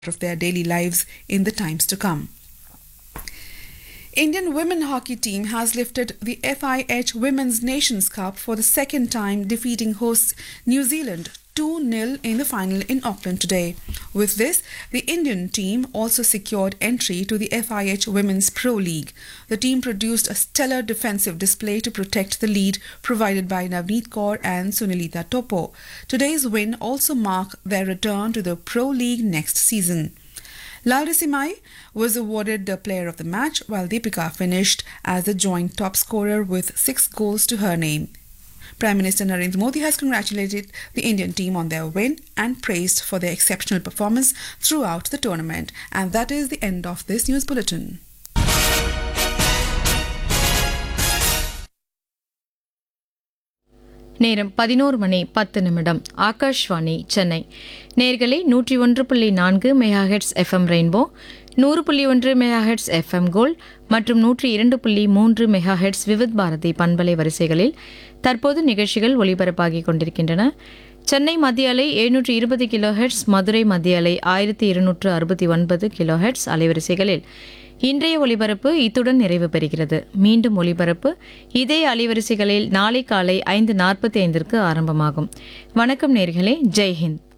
of their daily lives in the times to come. Indian women hockey team has lifted the FIH Women's Nations Cup for the second time, defeating hosts New Zealand 2-0 in the final in Auckland today. With this, the Indian team also secured entry to the FIH Women's Pro League. The team produced a stellar defensive display to protect the lead provided by Navneet Kaur and Sunilita Topo. Today's win also marked their return to the Pro League next season. Lalri Simai was awarded the player of the match, while Deepika finished as the joint top scorer with 6 goals to her name. Prime Minister Narendra Modi has congratulated the Indian team on their win and praised for their exceptional performance throughout the tournament. And that is the end of this news bulletin. நேரம் 11:10 ஆகாஷ்வாணி சென்னை. நேர்களை 101.4 megahertz FM rainbow, 100.1 megahertz FM gold மற்றும் 102.3 megahertz Vividh Bharathi பண்பலை வரிசைகளில் தற்போது நிகழ்ச்சிகள் ஒலிபரப்பாகிக் கொண்டிருக்கின்றன. சென்னை மத்திய அலை 720 கிலோஹெட்ஸ், மதுரை மத்திய அலை 1269 கிலோஹெட்ஸ் அலைவரிசைகளில் இன்றைய ஒலிபரப்பு இத்துடன் நிறைவு பெறுகிறது. மீண்டும் ஒலிபரப்பு இதே அலைவரிசைகளில் நாளை காலை 5:45 ஆரம்பமாகும். வணக்கம் நேர்களே, ஜெய்ஹிந்த்.